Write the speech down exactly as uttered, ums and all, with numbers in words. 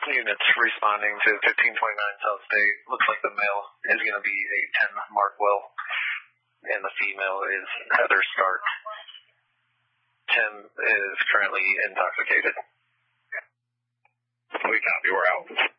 units responding to fifteen twenty-nine South State. Looks like the male is going to be a ten Markwell, and the female is Heather Stark. ten is currently intoxicated. We copy, we're out.